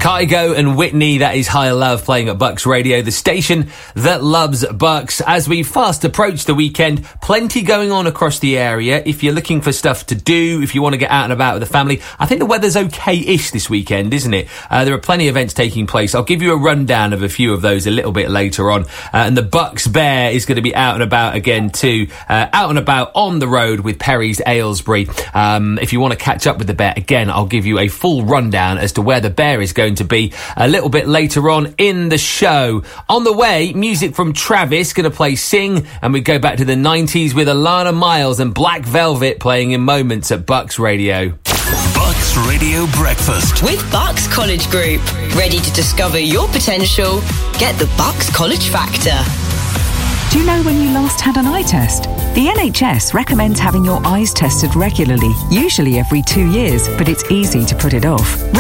Kygo and Whitney, that is Higher Love, playing at Bucks Radio, the station that loves Bucks. As we fast approach the weekend, plenty going on across the area. If you're looking for stuff to do, if you want to get out and about with the family, I think the weather's okay-ish this weekend, isn't it? There are plenty of events taking place. I'll give you a rundown of a few of those a little bit later on. And the Bucks Bear is going to be out and about again too. Out and about on the road with Perry's Aylesbury. If you want to catch up with the Bear, again, I'll give you a full rundown as to where the Bear is going to be a little bit later on in the show. On the way, music from Travis, going to play Sing, and we go back to the 90s with Alana Miles and Black Velvet playing in moments at Bucks Radio. Bucks Radio Breakfast with Bucks College Group. Ready to discover your potential? Get the Bucks College Factor. Do you know when you last had an eye test? The NHS recommends having your eyes tested regularly, usually every 2 years, but it's easy to put it off.